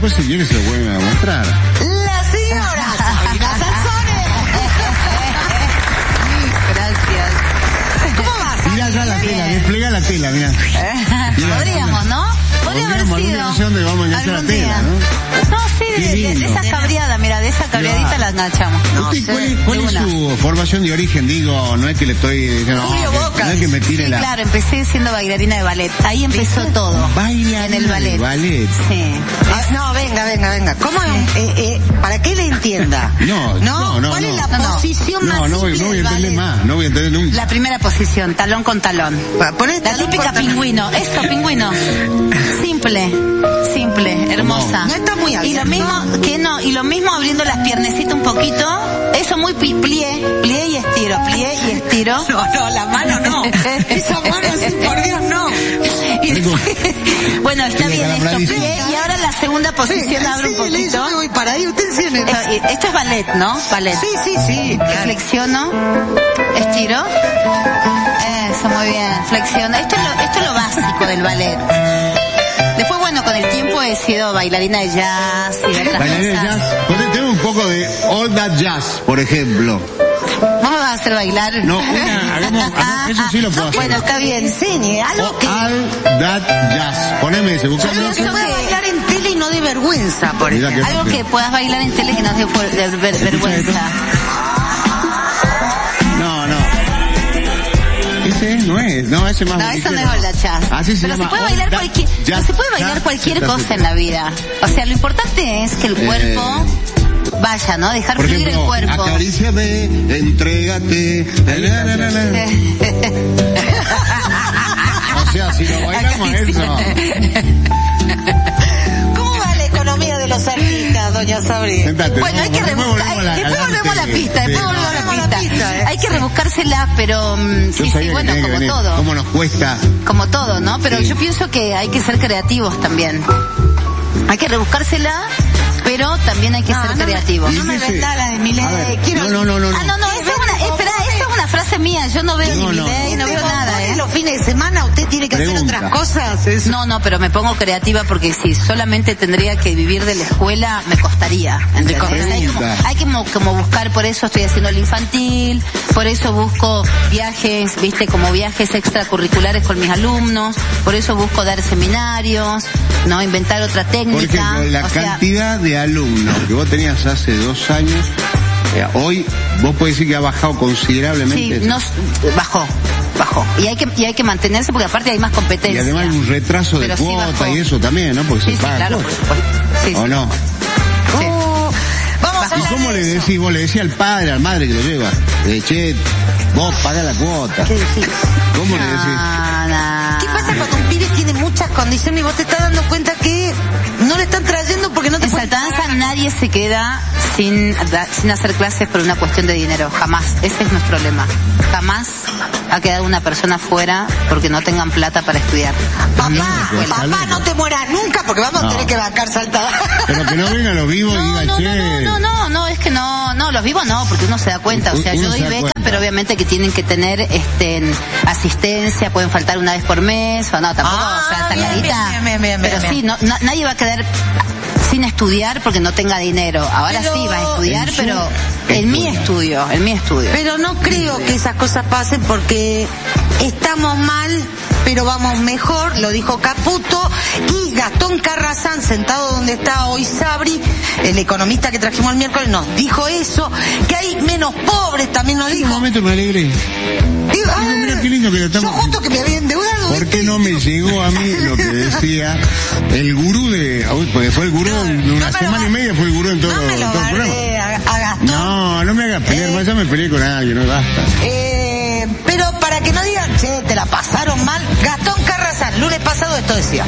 después si quiere se lo vuelven a mostrar. La señora Sabrina Sansone. Gracias. ¿Cómo vas? Mirá ya la tela, desplega la tela, mirá. Podríamos, ¿no? Podría haber sido. Donde vamos a enganchar la tela, ¿no? No, sí, de esa cabreada, mira, de esa cabreadita la enganchamos. ¿Cuál es su formación de origen? Digo, no es que le estoy diciendo, no es que me tire la... Claro, empecé siendo bailarina de ballet. Ahí empezó todo. Bailarina en el ballet. De ballet. Sí. No, venga. ¿Cómo? ¿Para que le entienda? No. ¿Cuál es la posición más No voy a entender más, no voy a entender nunca. La primera posición, talón con talón. La típica pingüino. Eso, pingüino. Simple, hermosa. No está muy abierto. Y lo mismo abriendo las piernecitas un poquito. Eso muy plié y estiro. No, la mano no. Esa mano así, por Dios, no. Bueno, está bien esto, plié, y ahora la segunda posición abro un poquito. Yo me voy para ahí, usted sí. Esto es ballet, ¿no? Ballet. Sí. Flexiono, estiro. Eso, muy bien, flexiono. Esto es lo básico del ballet. Después, bueno, con el tiempo he sido bailarina de jazz y otras bailarina cosas. de jazz. Tengo un poco de all that jazz, por ejemplo. ¿Vamos a hacer bailar? No, hagamos, eso sí lo puedo hacer. Bueno, está bien. Enseñe algo que... All that jazz. Poneme ese, buscame Yo eso. que pueda bailar en tele y no de vergüenza, por ejemplo. Algo que puedas bailar en tele que no sea de vergüenza. Ese no es, ese más. No, eso no es all that jazz. Así se llama. Se puede bailar cualquier cosa en la vida. O sea, lo importante es que el cuerpo vaya, ¿no? Dejar fluir el cuerpo. Acaríciame, entrégate. O sea, si lo bailamos eso. ¿Cómo va la economía de los artistas, doña Sabrina? Sentate, bueno, hay que rebuscar. Después volvemos a la pista. Hay que rebuscársela, pero sí, bueno, como todo. ¿Cómo nos cuesta? Como todo, ¿no? Pero yo pienso que hay que ser creativos también. Hay que rebuscársela, pero también hay que ser creativos. No me venda la de Milei. No. Esa es una frase mía. Yo no veo ni Milei, no veo nada, Los fines de semana usted tiene que hacer otras cosas. No, pero me pongo creativa porque si solamente tendría que vivir de la escuela, me costaría. Hay que como buscar, por eso estoy haciendo el infantil, por eso busco viajes, como viajes extracurriculares con mis alumnos, por eso busco dar seminarios, no inventar otra técnica. Por ejemplo, la cantidad de alumnos que vos tenías hace 2 años, hoy vos podés decir que ha bajado considerablemente. Sí, bajó. Y hay que mantenerse porque aparte hay más competencia. Y además hay un retraso de cuota y eso también, ¿no? Porque se paga claro, cuota. ¿O no? Sí. Vamos a ¿Y cómo le decís? Vos le decís al padre, al madre que lo lleva, che, vos paga la cuota. ¿Qué decís? ¿Cómo le decís? ¿Qué pasa cuando un pibe tiene muchas condiciones y vos te estás dando cuenta que no le están trayendo porque no te pueden pagar? En Salta nadie se queda sin hacer clases por una cuestión de dinero, jamás. Ese es nuestro lema. Jamás ha quedado una persona fuera porque no tengan plata para estudiar. Papá, no te mueras nunca porque vamos a tener que bancar Salta. Pero que no vengan los vivos y digan, no, es que no, los vivos no, porque uno se da cuenta. O sea, yo doy becas, pero obviamente que tienen que tener asistencia, pueden faltar una vez por mes, o no, tampoco, o sea, talladita. Pero sí, nadie va a quedar sin estudiar porque no tenga dinero. Ahora sí va a estudiar, pero en mi estudio. Pero no creo que esas cosas pasen porque estamos mal, pero vamos mejor, lo dijo Caputo, y Gastón Carrasán, sentado donde está hoy Sabri, el economista que trajimos el miércoles, nos dijo eso, que hay menos pobres, también nos dijo. Un momento me alegré. Mira qué lindo que lo estamos... Yo justo que me había endeudado. ¿Por qué no me llegó a mí lo que decía el gurú porque fue el gurú de una semana y media, fue el gurú en todo el programa? A Gastón. No me hagas pelear, más ya me peleé con alguien, no basta. Pero para que no digan, te la pasaron mal, Gastón Carrasán, lunes pasado esto decía,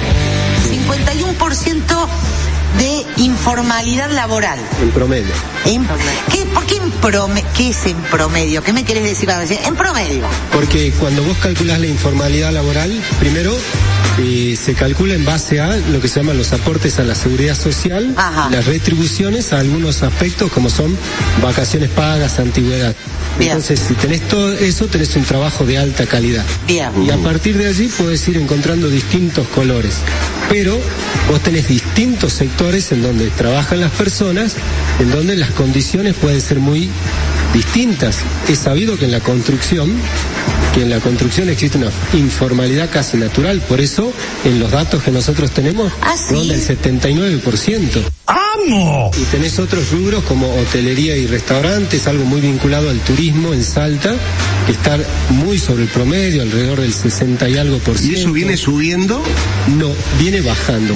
51% de informalidad laboral. En promedio. ¿Por qué en promedio? ¿Qué es en promedio? ¿Qué me querés decir cuando decís en promedio? Porque cuando vos calculás la informalidad laboral, primero se calcula en base a lo que se llaman los aportes a la seguridad social, las retribuciones a algunos aspectos como son vacaciones pagas, antigüedad. Bien. Entonces, si tenés todo eso, tenés un trabajo de alta calidad. Bien. Y a partir de allí podés ir encontrando distintos colores. Pero vos tenés distintos sectores en donde trabajan las personas, en donde las condiciones pueden ser muy distintas. Es sabido que en la construcción existe una informalidad casi natural, por eso en los datos que nosotros tenemos ronda el 79%. ¡Amo! Y tenés otros rubros como hotelería y restaurantes, algo muy vinculado al turismo en Salta, que está muy sobre el promedio, alrededor del 60 y algo %. ¿Y eso viene subiendo? No, viene bajando.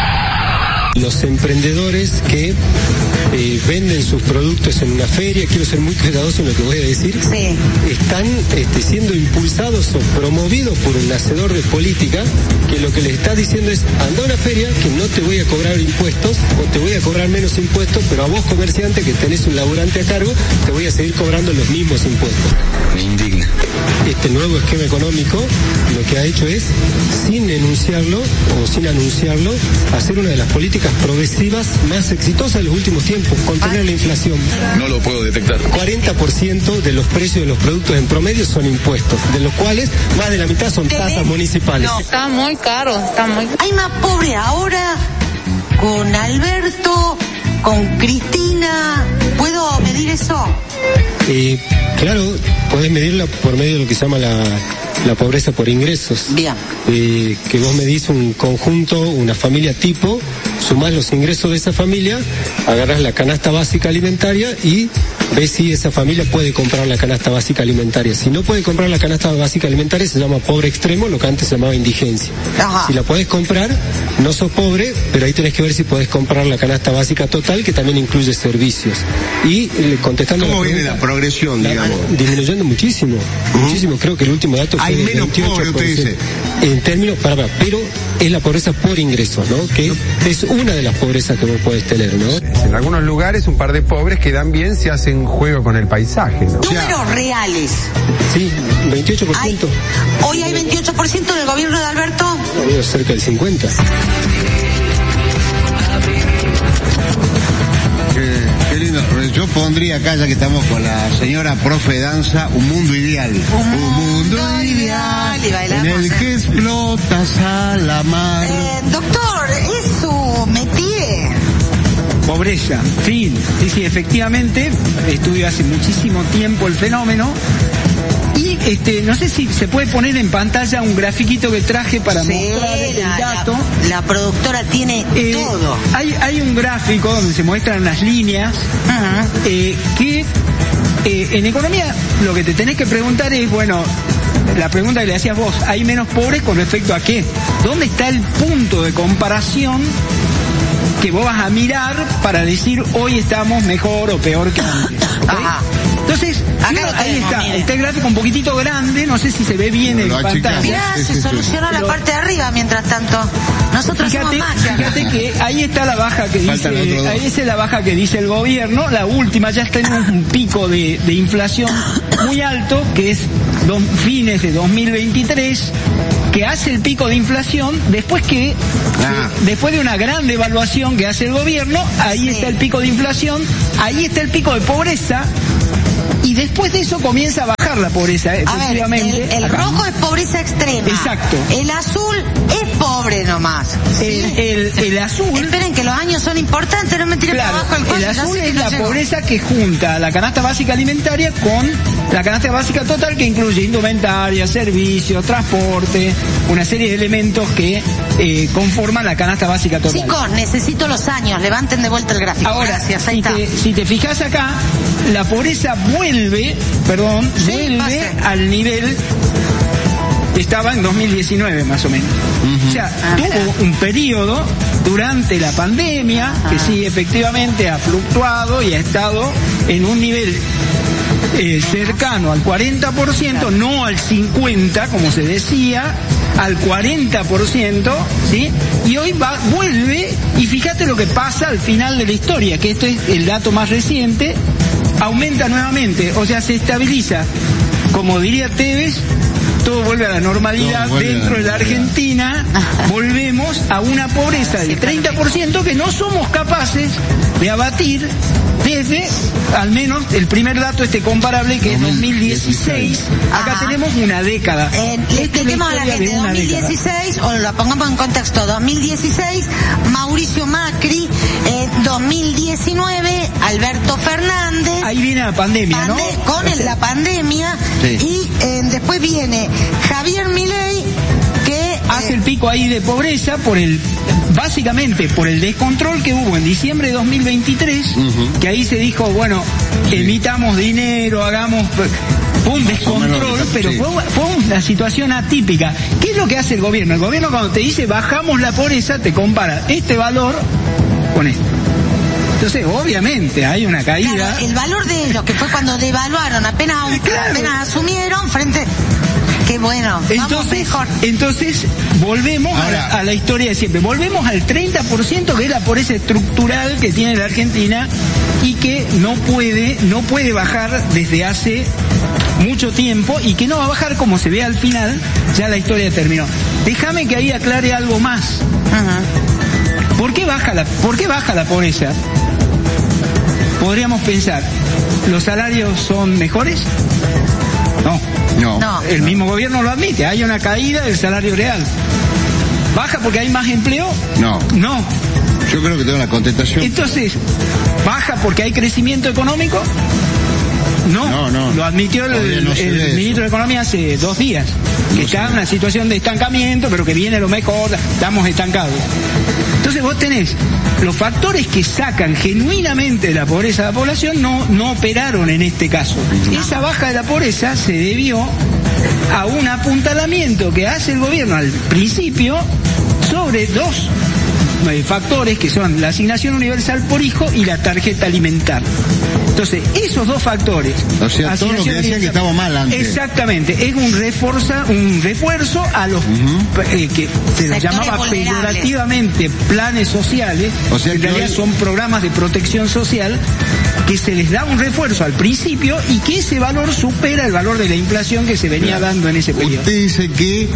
Los emprendedores que venden sus productos en una feria, quiero ser muy cuidadoso en lo que voy a decir, están siendo impulsados o promovidos por un hacedor de política que lo que les está diciendo es: anda a una feria que no te voy a cobrar impuestos o te voy a cobrar menos impuestos, pero a vos, comerciante, que tenés un laburante a cargo, te voy a seguir cobrando los mismos impuestos. Me indigna. Este nuevo esquema económico lo que ha hecho es, sin enunciarlo o sin anunciarlo, hacer una de las políticas progresivas más exitosas de los últimos tiempos, contener la inflación. No lo puedo detectar. 40% de los precios de los productos en promedio son impuestos, de los cuales más de la mitad son tasas municipales. No, está muy caro, está muy... Hay más pobres ahora con Alberto, con Cristina. ¿Puedo medir eso? Claro, podés medirla por medio de lo que se llama la pobreza por ingresos. Bien. Que vos medís un conjunto, una familia tipo, sumás los ingresos de esa familia, agarrás la canasta básica alimentaria y ves si esa familia puede comprar la canasta básica alimentaria. Si no puede comprar la canasta básica alimentaria, se llama pobre extremo, lo que antes se llamaba indigencia. Si la podés comprar, no sos pobre, pero ahí tenés que ver si podés comprar la canasta básica total, que también incluye servicios. Y contestando ¿cómo viene la progresión, digamos? Disminuyendo muchísimo, muchísimo. Creo que el último dato hay menos pobres, usted dice. En términos, pero es la pobreza por ingresos, ¿no? Que es una de las pobrezas que vos podés tener, ¿no? En algunos lugares un par de pobres quedan bien si hacen juego con el paisaje, ¿no? Números reales. Sí, 28%. Hoy hay 28% en el gobierno de Alberto. Ha habido cerca del 50%. Qué lindo. Yo pondría acá, ya que estamos con la señora profe de danza, un mundo ideal. Un mundo ideal. Y bailamos, en el que explotas a la mar. Doctor, es su métier. Pobreza, sí, efectivamente, estudio hace muchísimo tiempo el fenómeno. Y no sé si se puede poner en pantalla un grafiquito que traje para mostrar el dato. La productora tiene todo. Hay un gráfico donde se muestran las líneas que en economía lo que te tenés que preguntar es, bueno, la pregunta que le hacías vos, ¿hay menos pobres con respecto a qué? ¿Dónde está el punto de comparación que vos vas a mirar para decir hoy estamos mejor o peor que antes? ¿Okay? Entonces, ahí está el gráfico un poquitito grande, no sé si se ve bien en pantalla. Mirá, se solucionó la parte de arriba mientras tanto. Nosotros fíjate que ahí está la baja que dice, ahí es la baja que dice el gobierno, la última ya está en un pico de inflación muy alto, que es fines de 2023, que hace el pico de inflación después de una gran devaluación que hace el gobierno. Ahí está el pico de inflación, ahí está el pico de pobreza. Y después de eso comienza a bajar la pobreza, efectivamente. El rojo es pobreza extrema. Exacto. El azul es pobre nomás. El azul... Esperen que los años son importantes, no me tiren para abajo el cuello. El azul es la pobreza que junta la canasta básica alimentaria con la canasta básica total, que incluye indumentaria, servicios, transporte, una serie de elementos que conforman la canasta básica total. Chicos, necesito los años, levanten de vuelta el gráfico. Ahora, gracias, ahí si te fijas acá, la pobreza vuelve al nivel que estaba en 2019 más o menos. O sea, tuvo un periodo durante la pandemia que sí, efectivamente ha fluctuado y ha estado en un nivel cercano al 40%, no al 50% como se decía, al 40%, ¿sí? Y hoy vuelve, y fíjate lo que pasa al final de la historia, que esto es el dato más reciente, aumenta nuevamente, o sea, se estabiliza, como diría Tevez, todo vuelve a la normalidad dentro de la Argentina, volvemos a una pobreza del 30% que no somos capaces de abatir desde, al menos, el primer dato comparable, que es 2016. Acá tenemos una década. Expliquemos a la gente, 2016, o lo pongamos en contexto, 2016, Mauricio Macri, 2019, Alberto Fernández. Ahí viene la pandemia, ¿no? Con la pandemia, sí. Y después viene Javier Milei, que hace el pico ahí de pobreza básicamente por el descontrol que hubo en diciembre de 2023, que ahí se dijo, bueno, emitamos dinero, hagamos un descontrol, pero sí. fue una situación atípica. ¿Qué es lo que hace el gobierno? El gobierno, cuando te dice bajamos la pobreza, te compara este valor con esto. Entonces, obviamente, hay una caída. Claro, el valor de ellos, que fue cuando devaluaron, apenas asumieron frente... Qué bueno, vamos mejor. Entonces, volvemos a la historia de siempre. Volvemos al 30%, que es la pobreza estructural que tiene la Argentina y que no puede bajar desde hace mucho tiempo, y que no va a bajar, como se ve al final. Ya la historia terminó. Déjame que ahí aclare algo más. ¿Por qué baja la pobreza? Podríamos pensar, ¿los salarios son mejores? No. El mismo gobierno lo admite, hay una caída del salario real. ¿Baja porque hay más empleo? No. Yo creo que tengo la contestación. Entonces, ¿baja porque hay crecimiento económico? No. Lo admitió el ministro de Economía hace 2 días, que está en una situación de estancamiento, pero que viene lo mejor, estamos estancados. Entonces vos tenés los factores que sacan genuinamente de la pobreza de la población, no operaron en este caso. Esa baja de la pobreza se debió a un apuntalamiento que hace el gobierno al principio sobre 2 factores, que son la asignación universal por hijo y la tarjeta alimentar. Entonces, esos 2 factores... O sea, todo lo que decían que estaba mal antes. Exactamente, es un refuerzo a los que se les llamaba peyorativamente planes sociales, o sea, que en realidad son programas de protección social, que se les da un refuerzo al principio y que ese valor supera el valor de la inflación que se venía dando en ese periodo. Usted dice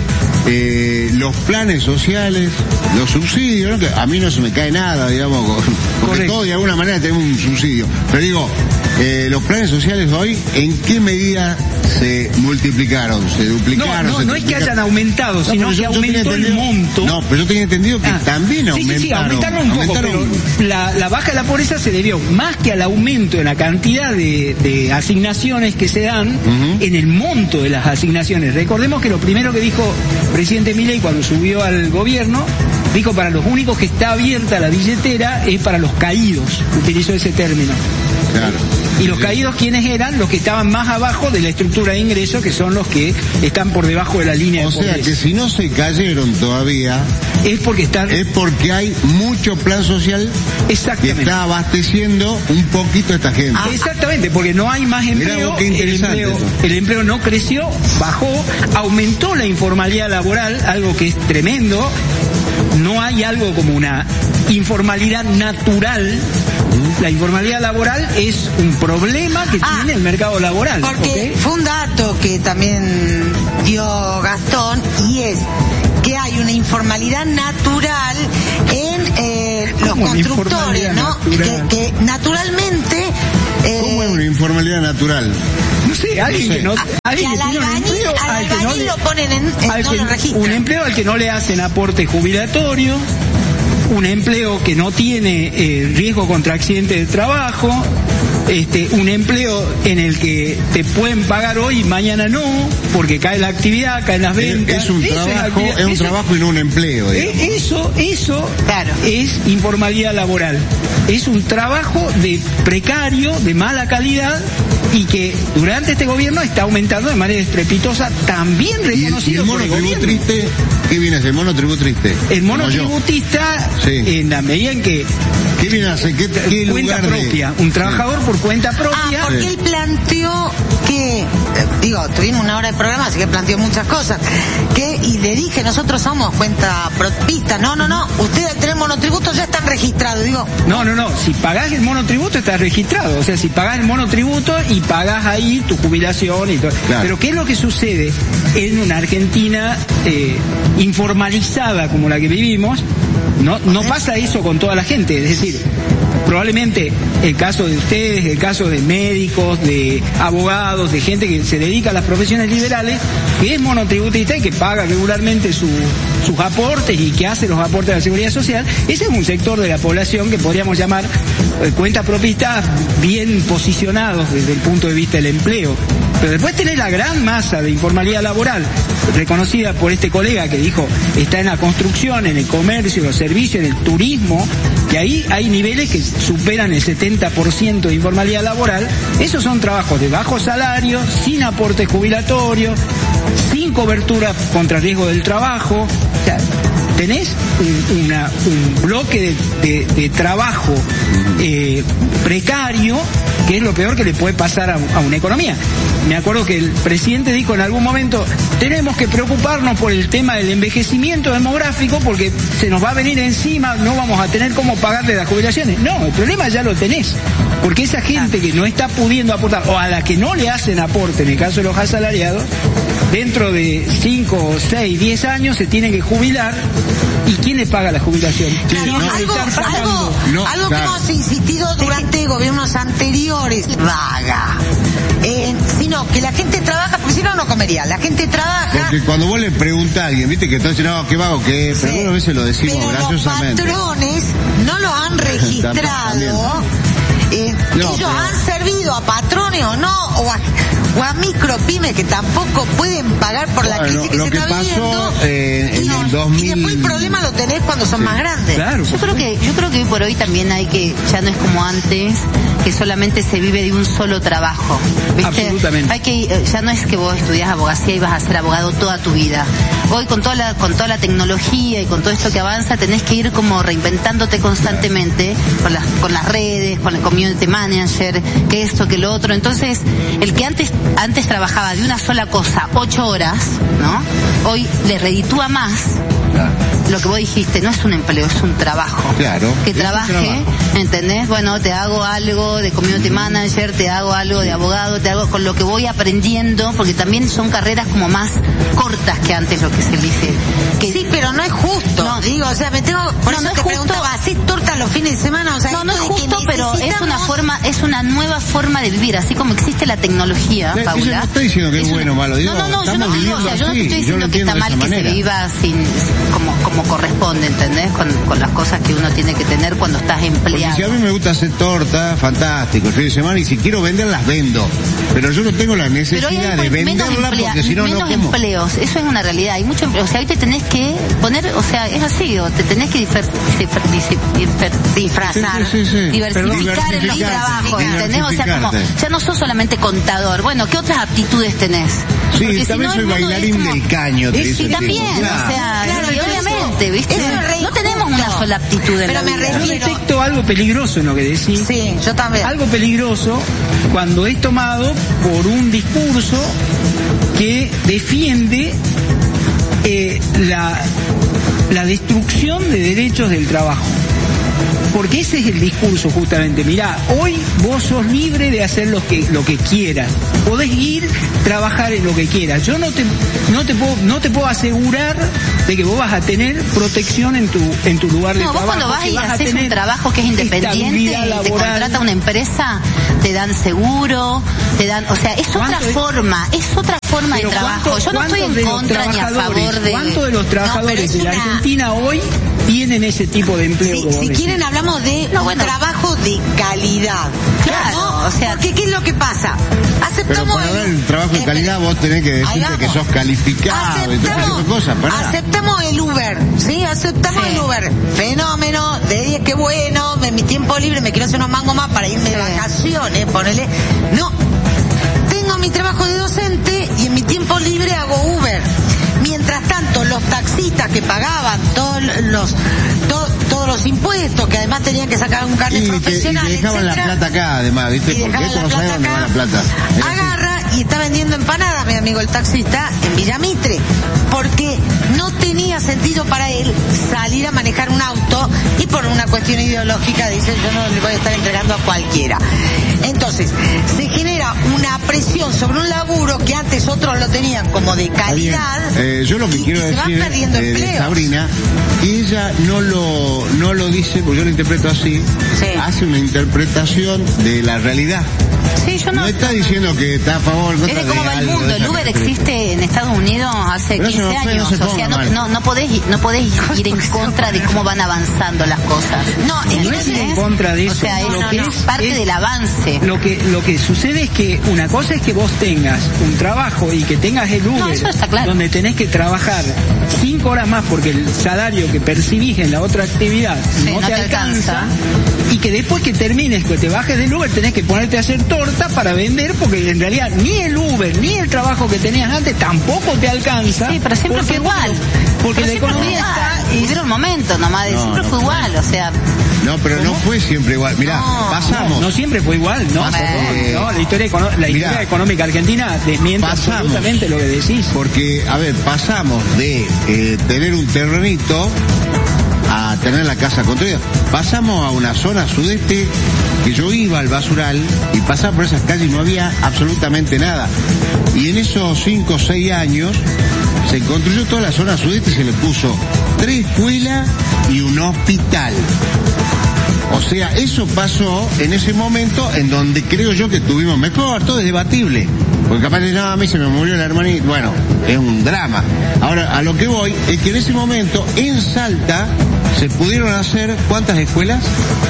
que los planes sociales, los subsidios, ¿no? Que a mí no se me cae nada, digamos, porque todos de alguna manera tenemos un subsidio, pero digo, los planes sociales hoy, ¿en qué medida se multiplicaron, se duplicaron? No es que hayan aumentado, sino que aumentó el monto. No, pero yo tenía entendido que también aumentaron. Sí, aumentaron un poco, pero la baja de la pobreza se debió más que al aumento en la cantidad de asignaciones que se dan, en el monto de las asignaciones. Recordemos que lo primero que dijo el presidente Milei cuando subió al gobierno, dijo, para los únicos que está abierta la billetera es para los caídos, utilizó ese término. Claro. Y los caídos, ¿quiénes eran? Los que estaban más abajo de la estructura de ingresos, que son los que están por debajo de la línea de pobreza. O sea que si no se cayeron todavía, es porque hay mucho plan social que está abasteciendo un poquito a esta gente. Exactamente, porque no hay más empleo. El empleo no creció, bajó, aumentó la informalidad laboral, algo que es tremendo. No hay algo como una informalidad natural. La informalidad laboral es un problema que tiene el mercado laboral. Porque fue un dato que también dio Gastón, y es que hay una informalidad natural en los constructores, ¿no? Que naturalmente... ¿Cómo es una informalidad natural? No sé, alguien que no tiene un empleo, al que no lo ponen en no lo registran. Un empleo al que no le hacen aporte jubilatorio, un empleo que no tiene riesgo contra accidente de trabajo, un empleo en el que te pueden pagar hoy y mañana no, porque cae la actividad, caen las ventas. Es un trabajo y no un empleo. Eso claro, es informalidad laboral. Es un trabajo precario, de mala calidad, y que durante este gobierno está aumentando de manera estrepitosa, también reconocido por el gobierno. ¿Y el monotributo triste? ¿Qué viene a ser el monotributo triste? El monotributista, en la medida en que ¿Qué viene a hacer? ¿Qué cuenta lugar propia, un trabajador por cuenta propia. Porque él planteó que, tuvimos una hora de programa, así que planteó muchas cosas, y le dije, nosotros somos cuenta propista, no, ustedes al tener monotributo ya están registrados, No, si pagás el monotributo estás registrado, o sea, si pagás el monotributo y pagás ahí tu jubilación y todo. Claro. Pero ¿qué es lo que sucede en una Argentina informalizada como la que vivimos? No pasa eso con toda la gente, es decir, probablemente el caso de ustedes, el caso de médicos, de abogados, de gente que se dedica a las profesiones liberales, que es monotributista y que paga regularmente sus aportes y que hace los aportes a la seguridad social, ese es un sector de la población que podríamos llamar cuenta propista bien posicionados desde el punto de vista del empleo. Pero después tenés la gran masa de informalidad laboral, reconocida por este colega que dijo, está en la construcción, en el comercio, los servicios, en el turismo, que ahí hay niveles que superan el 70% de informalidad laboral. Esos son trabajos de bajo salario, sin aporte jubilatorio, sin cobertura contra riesgo del trabajo. O sea, tenés un bloque de trabajo precario, que es lo peor que le puede pasar a una economía. Me acuerdo que el presidente dijo en algún momento, tenemos que preocuparnos por el tema del envejecimiento demográfico porque se nos va a venir encima, no vamos a tener cómo pagarle las jubilaciones. No, el problema ya lo tenés, porque esa gente que no está pudiendo aportar, o a la que no le hacen aporte, en el caso de los asalariados, dentro de 5, 6, 10 años se tienen que jubilar. ¿Y quién le paga la jubilación? Algo que hemos insistido durante gobiernos anteriores, vaga. Sino que la gente trabaja, porque si no comería. La gente trabaja. Porque cuando vos le preguntás a alguien, viste que entonces no, qué vago que es, pero algunas veces lo decimos pero graciosamente. Los patrones no lo han registrado. Ellos han servido a patrones o no, o a micropymes que tampoco pueden pagar por la crisis que se está viviendo. En el 2000... y después el problema lo tenés cuando son más grandes. Claro. Yo creo que hoy por hoy también ya no es como antes, que solamente se vive de un solo trabajo, ¿viste? Absolutamente. Ya no es que vos estudiás abogacía y vas a ser abogado toda tu vida. Hoy con toda la tecnología y con todo esto que avanza tenés que ir como reinventándote constantemente con las redes, con el community manager, que esto, que lo otro. Entonces, el que antes trabajaba de una sola cosa 8 horas, ¿no? Hoy le reditúa más. Lo que vos dijiste, no es un empleo, es un trabajo. Claro. Que trabaje, ¿entendés? Bueno, te hago algo de community manager, te hago algo de abogado, te hago con lo que voy aprendiendo, porque también son carreras como más cortas que antes lo que se dice. Sí, pero no es justo. No, digo, o sea, por eso te preguntaba, ¿haces torta los fines de semana? O sea, no es justo, pero es una nueva forma de vivir, así como existe la tecnología, Paula. Yo no estoy diciendo que es bueno o malo, digo, yo no te estoy diciendo que está mal que se viva como corresponde, ¿entendés? Con las cosas que uno tiene que tener cuando estás empleado. Porque si a mí me gusta hacer torta, fantástico, el fin de semana, y si quiero venderlas, vendo. Pero yo no tengo la necesidad de venderla porque si no, no como. Empleos, eso es una realidad. Hay mucho empleo. O sea, hoy te tenés que poner, o sea, es así, o te tenés que disfrazar, diversificar en los trabajos, ¿entendés? O sea, como, ya no sos solamente contador. Bueno, ¿qué otras aptitudes tenés? Sí, porque también soy bailarín del caño. Sí, también, o sea, obviamente, ¿viste? No tenemos una sola aptitud en la vida. Yo detecto algo peligroso en lo que decís. Sí, yo también. Algo peligroso cuando es tomado por un discurso que defiende la destrucción de derechos del trabajo. Porque ese es el discurso justamente. Mirá, hoy vos sos libre de hacer lo que quieras. Podés ir, trabajar en lo que quieras. Yo no te puedo asegurar de que vos vas a tener protección en tu lugar de trabajo. Vos cuando vas y haces un trabajo que es independiente y te contrata una empresa, te dan seguro, o sea, es otra forma de trabajo. Yo no estoy en contra ni a favor de... ¿Cuántos de los trabajadores de la Argentina hoy tienen ese tipo de empleo? Si quieren hablamos de un trabajo de calidad. Claro, ¿no? O sea, porque ¿qué es lo que pasa? Pero para hablar del trabajo de calidad vos tenés que decirte que sos calificado y todas esas cosas. Aceptamos el Uber, ¿sí? Aceptamos el Uber. Fenómeno, de 10, qué bueno, en mi tiempo libre me quiero hacer unos mangos más para irme de vacaciones, ponele. No, tengo mi trabajo de docente y en mi tiempo libre hago Uber. Mientras tanto, los taxistas que pagaban todos todos los impuestos, que además tenían que sacar un carnet profesional, y dejaban la plata acá, además, ¿viste? Porque esto no sabe dónde va la plata. Agarra y está vendiendo empanadas, mi amigo el taxista, en Villa Mitre, porque no tenía sentido para él salir a manejar un auto, y por una cuestión ideológica dice, yo no le voy a estar entregando a cualquiera. Entonces, se genera una presión sobre un laburo que antes otros lo tenían como de calidad. Yo lo que quiero decir de Sabrina, que ella no lo dice, porque yo lo interpreto así, hace una interpretación de la realidad. Sí, yo no está diciendo que está a favor de cómo va el mundo. El Uber existe en Estados Unidos hace 15 años. O sea, no podés ir en contra de cómo van avanzando las cosas. No es ir en contra de eso. O sea, es parte del avance. Lo que sucede es que una cosa es que vos tengas un trabajo y que tengas el Uber, eso está claro, donde tenés que trabajar 5 horas más porque el salario que percibís en la otra actividad no te alcanza, y que después que termines, que te bajes del Uber, tenés que ponerte a hacer torta para vender, porque en realidad ni el Uber ni el trabajo que tenías antes tampoco te alcanza. Sí, pero siempre fue igual. Porque la economía está... Y dura un momento nomás, siempre fue igual, o sea... No, pero no fue siempre igual. Mirá, pasamos... No siempre fue igual, ¿no? La historia económica argentina desmiente absolutamente lo que decís. Porque, a ver, pasamos de tener un terrenito a tener la casa construida. Pasamos a una zona sudeste que yo iba al basural y pasaba por esas calles y no había absolutamente nada. Y en esos 5 o 6 años se construyó toda la zona sudeste y se le puso 3 escuelas y un hospital. O sea, eso pasó en ese momento en donde creo yo que estuvimos mejor. Todo es debatible. Porque capaz de nada, a mí se me murió la hermanita. Bueno, es un drama. Ahora, a lo que voy es que en ese momento, en Salta, se pudieron hacer, ¿cuántas escuelas?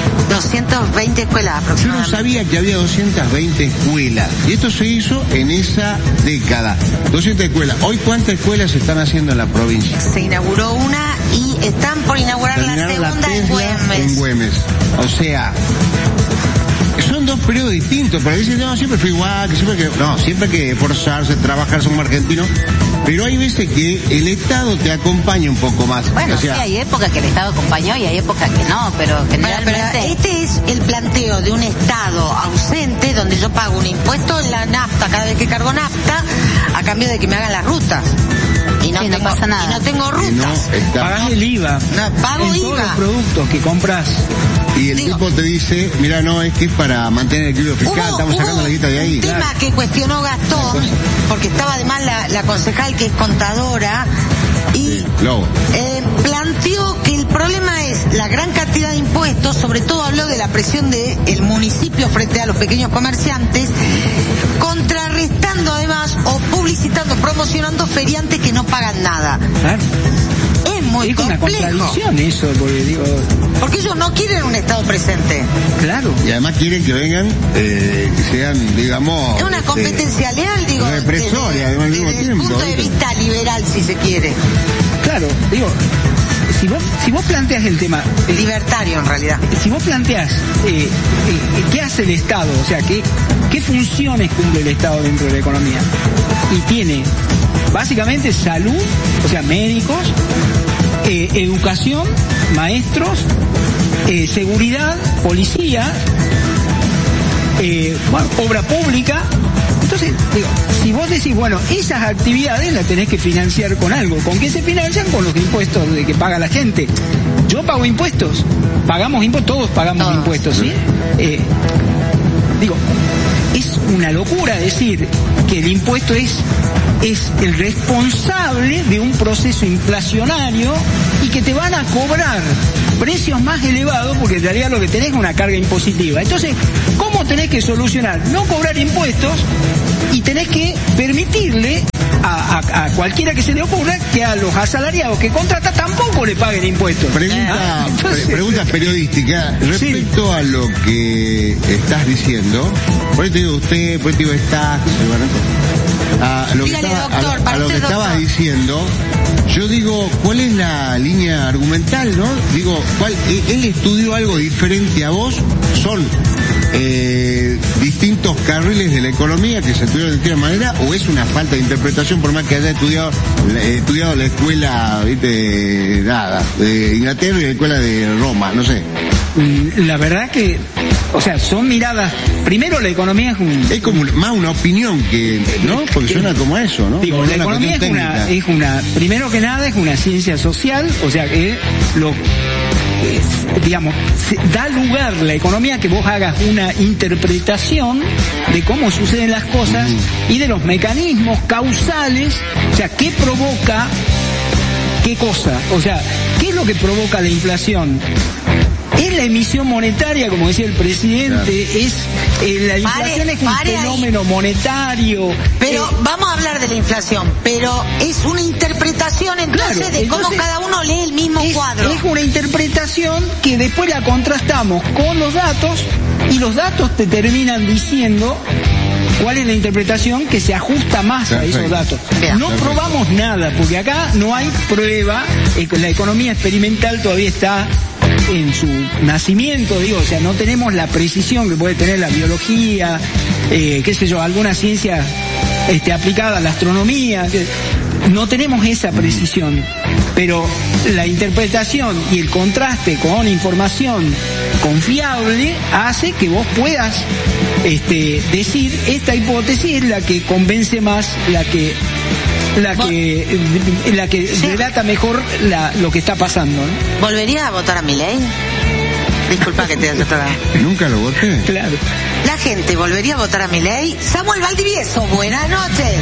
220 escuelas aproximadamente. Yo no sabía que había 220 escuelas. Y esto se hizo en esa década. 200 escuelas. Hoy, ¿cuántas escuelas se están haciendo en la provincia? Se inauguró una y están por inaugurar la segunda en Güemes. En Güemes. O sea... son 2 periodos distintos, pero dicen, no, siempre fue igual, siempre hay que esforzarse, trabajar, somos argentinos, pero hay veces que el Estado te acompaña un poco más. Bueno, sí, hay épocas que el Estado acompañó y hay épocas que no, pero generalmente... Bueno, pero este es el planteo de un Estado ausente, donde yo pago un impuesto en la nafta cada vez que cargo nafta, a cambio de que me hagan las rutas. Y no pasa nada. Y no tengo rutas. Pagás el IVA. Pago en IVA. Todos los productos que compras. Y el tipo te dice, mira, no, es que es para mantener el equilibrio fiscal, estamos sacando la guita de ahí. Un tema que cuestionó Gastón, porque estaba además la concejal que es contadora, y planteó que el problema es la gran cantidad de impuestos, sobre todo habló de la presión del municipio frente a los pequeños comerciantes, contrarrestando además o publicitando, promocionando feriantes que no pagan nada. Claro. Es muy complejo. Es una contradicción eso, porque ellos no quieren un Estado presente. Claro. Y además quieren que vengan, que sean, digamos... Es una competencia leal, digo. Represoria, desde el punto de vista liberal, si se quiere. Claro, si vos planteas el tema... libertario, en realidad. Si vos planteas qué hace el Estado, o sea, qué funciones cumple el Estado dentro de la economía, y tiene básicamente salud, o sea, médicos, educación, maestros, seguridad, policía, obra pública. Entonces, si vos decís, bueno, esas actividades las tenés que financiar con algo. ¿Con qué se financian? Con los impuestos de que paga la gente. Yo pago impuestos, pagamos impuestos, todos pagamos impuestos, ¿sí? Es una locura decir que el impuesto es el responsable de un proceso inflacionario y que te van a cobrar precios más elevados porque en realidad lo que tenés es una carga impositiva. Entonces, ¿cómo tenés que solucionar? No cobrar impuestos y tenés que permitirle a cualquiera que se le ocurra que a los asalariados que contrata tampoco le paguen impuestos. Pregunta periodística respecto a lo que estás diciendo. Por eso te digo usted, por eso te digo a lo que estabas diciendo, yo digo, ¿cuál es la línea argumental, no? Digo, él estudió algo diferente a vos, son distintos carriles de la economía que se estudiaron de distinta manera, o es una falta de interpretación por más que haya estudiado la escuela, viste, de Inglaterra y la escuela de Roma, no sé. La verdad que, o sea, son miradas. Primero, la economía es como más una opinión que, ¿no? Porque suena como eso, ¿no? Digo, la economía es una, primero que nada, es una ciencia social, o sea, que digamos, da lugar la economía que vos hagas una interpretación de cómo suceden las cosas y de los mecanismos causales, o sea, qué provoca qué cosa, o sea, qué es lo que provoca la inflación. Es la emisión monetaria, como decía el presidente, claro. La inflación es un fenómeno monetario. Pero vamos a hablar de la inflación, pero es una interpretación entonces de cómo cada uno lee el mismo cuadro. Es una interpretación que después la contrastamos con los datos y los datos te terminan diciendo cuál es la interpretación que se ajusta más a esos datos. No probamos nada, porque acá no hay prueba, la economía experimental todavía está en su nacimiento, digo, o sea, no tenemos la precisión que puede tener la biología, qué sé yo, alguna ciencia aplicada a la astronomía, no tenemos esa precisión, pero la interpretación y el contraste con información confiable hace que vos puedas decir, esta hipótesis es la que convence más, la que relata mejor lo que está pasando, ¿no? ¿Volverías a votar a Milei? Disculpa que te haya tocado. ¿Nunca lo voté? Claro. La gente volvería a votar a Milei. Samuel Valdivieso, buenas noches.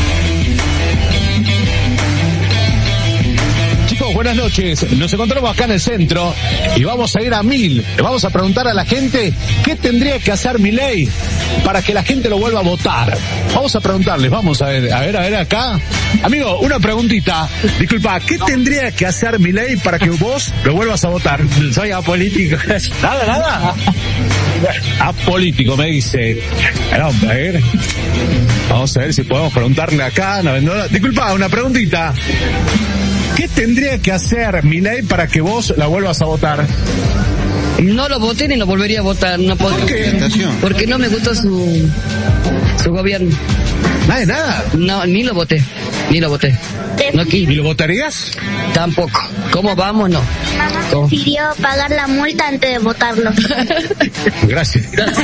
Buenas noches, nos encontramos acá en el centro y vamos a ir a 1000. Le vamos a preguntar a la gente qué tendría que hacer Milei para que la gente lo vuelva a votar. Vamos a preguntarles, vamos a ver acá. Amigo, una preguntita. Disculpa, ¿qué tendría que hacer Milei para que vos lo vuelvas a votar? Soy apolítico. Nada. Apolítico, me dice. A ver. Vamos a ver si podemos preguntarle acá. Disculpa, una preguntita. ¿Qué tendría que hacer Milei para que vos la vuelvas a votar? No lo voté ni lo volvería a votar. No puedo. ¿Por qué? Porque no me gustó su gobierno. ¿Nada? No, ni lo voté. No, ¿y lo votarías? Tampoco. ¿Cómo vamos? No. Mamá prefirió pagar la multa antes de votarlo. Gracias.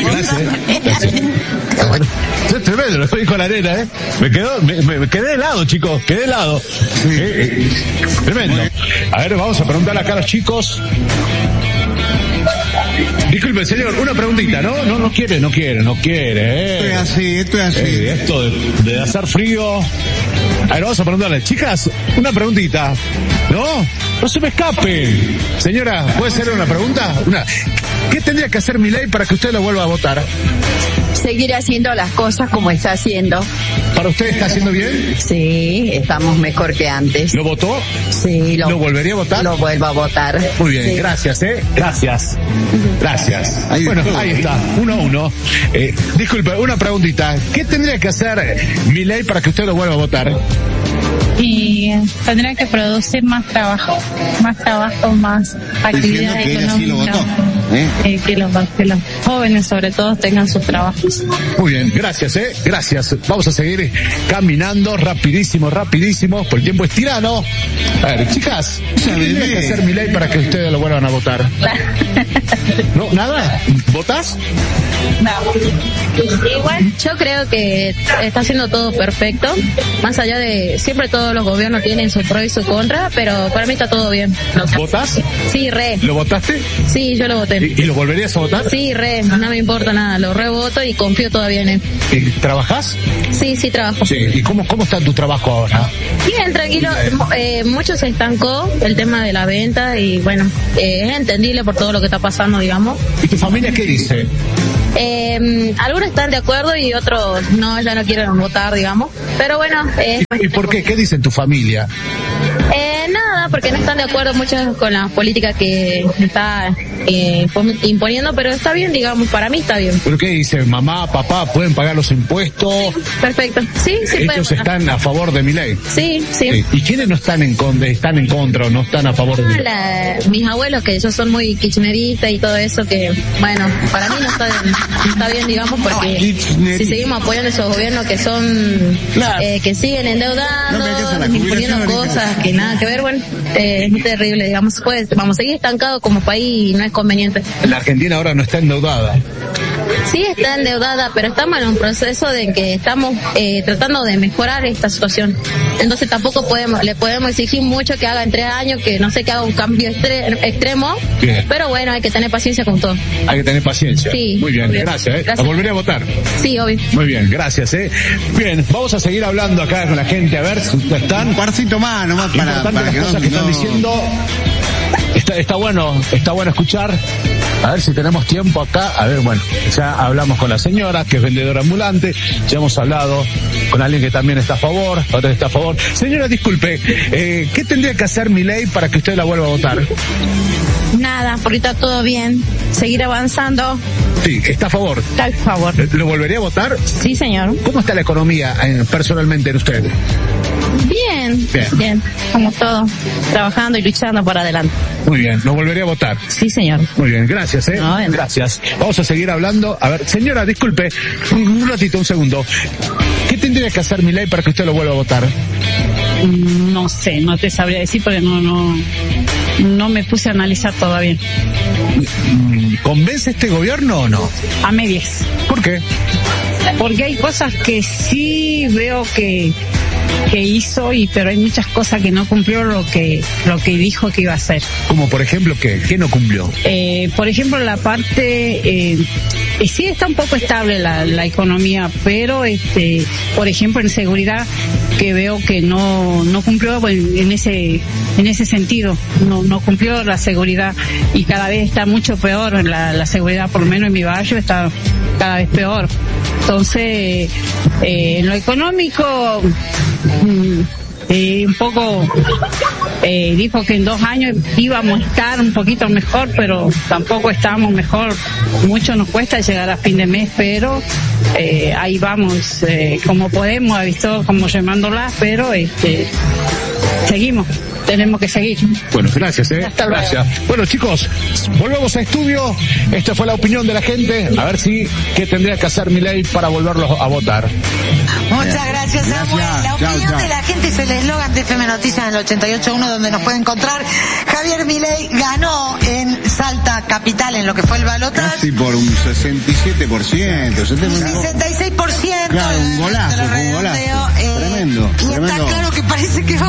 Es tremendo, lo dijo la nena, ¿eh? Me quedé helado, chicos, Sí. Tremendo. A ver, vamos a preguntarle acá a los chicos. Disculpe, señor, una preguntita, ¿no? No quiere. Esto es así. Esto de hacer frío. A ver, vamos a preguntarle. Chicas, una preguntita. No se me escape. Señora, ¿puede ser una pregunta? ¿Qué tendría que hacer Milei para que usted lo vuelva a votar? Seguir haciendo las cosas como está haciendo. ¿Para usted está haciendo bien? Sí, estamos mejor que antes. ¿Lo votó? Sí. ¿Lo volvería a votar? Lo vuelvo a votar. Muy bien, sí. Gracias. Bueno, ahí está, 1-1. Disculpe, una preguntita. ¿Qué tendría que hacer Milei para que usted lo vuelva a votar? Y tendría que producir más trabajo, más actividad económica. Que los jóvenes sobre todo tengan sus trabajos. Muy bien, gracias. Vamos a seguir caminando rapidísimo, porque el tiempo es tirano. A ver, chicas, ¿qué tendría que hacer Milei para que ustedes lo vuelvan a votar? ¿No? ¿Nada? ¿Votás? No. Igual yo creo que está haciendo todo perfecto, más allá de siempre todos los gobiernos tienen su pro y su contra, pero para mí está todo bien. ¿Votás? Sí, re. ¿Lo votaste? Sí, yo lo voté. ¿Y lo volverías a votar? Sí, re, no me importa nada, lo revoto y confío todavía en él. ¿Trabajás? Sí, trabajo. Sí. ¿Y cómo está tu trabajo ahora? Bien, tranquilo, mucho se estancó el tema de la venta y bueno, es entendible por todo lo que está pasando, digamos. ¿Y tu familia qué dice? Algunos están de acuerdo y otros no, ya no quieren votar, digamos. Pero bueno. ¿Y por qué? ¿Qué dice tu familia? Nada, nada porque no están de acuerdo mucho con la política que está imponiendo, pero está bien, digamos, para mí está bien. ¿Pero qué dice? ¿Mamá, papá pueden pagar los impuestos? Sí, perfecto. Sí, ¿Ellos están a favor de Milei? Sí. ¿Y quiénes no están en contra o no están a favor de Milei? Mis abuelos, que ellos son muy kirchneristas y todo eso, que, bueno, para mí no está bien, digamos, porque si seguimos apoyando esos gobiernos que son, que siguen endeudando, imponiendo cosas que nada que ver, bueno, es terrible, digamos, pues vamos a seguir estancados como país y no es conveniente. La Argentina ahora no está endeudada. Sí está endeudada, pero estamos en un proceso de que estamos tratando de mejorar esta situación. Entonces tampoco le podemos exigir mucho que haga en 3 años, que no sé, que haga un cambio extremo. Bien. Pero bueno, hay que tener paciencia con todo. Hay que tener paciencia. Sí. Muy bien, gracias. ¿La volveré a votar? Sí, obvio. Muy bien, gracias. Bien, vamos a seguir hablando acá con la gente, a ver si están. Un parcito más, nomás para que las cosas que están diciendo. Está bueno escuchar. A ver si tenemos tiempo acá. A ver, bueno, ya hablamos con la señora, que es vendedora ambulante. Ya hemos hablado con alguien que también está a favor, otra que está a favor. Señora, disculpe, ¿qué tendría que hacer Milei para que usted la vuelva a votar? Nada, porque está todo bien. Seguir avanzando. Sí, ¿está a favor? Está a favor. ¿Lo volvería a votar? Sí, señor. ¿Cómo está la economía personalmente en usted? Bien, como todo, trabajando y luchando por adelante. Muy bien, ¿lo volvería a votar? Sí, señor. Muy bien, gracias, No, gracias. Vamos a seguir hablando. A ver, señora, disculpe, un ratito, un segundo. ¿Qué tendría que hacer Milei para que usted lo vuelva a votar? No sé, no te sabría decir porque no me puse a analizar todavía. ¿Convence este gobierno o no? A medias. ¿Por qué? Porque hay cosas que sí veo que hizo, pero hay muchas cosas que no cumplió lo que dijo que iba a hacer. Como por ejemplo, ¿qué no cumplió? Por ejemplo, la parte sí está un poco estable la economía, pero por ejemplo en seguridad, que veo que no cumplió en ese sentido, no cumplió la seguridad y cada vez está mucho peor la seguridad, por lo menos en mi barrio está cada vez peor. Entonces, en lo económico, un poco dijo que en 2 años íbamos a estar un poquito mejor, pero tampoco estábamos mejor. Mucho nos cuesta llegar a fin de mes, pero ahí vamos, como podemos, ha visto como remándola, pero seguimos. Tenemos que seguir. Bueno, gracias, Hasta luego. Gracias. Bueno, chicos, volvemos a estudio. Esta fue la opinión de la gente. A ver qué tendría que hacer Milei para volverlos a votar. Muchas gracias, Samuel. La opinión de la gente es el eslogan de FM Noticias en el 88.1, donde nos puede encontrar. Javier Milei ganó en Salta Capital, en lo que fue el balotaje. Casi por un 67%. Un 66%. Claro, un golazo. Tremendo. Y está claro que parece que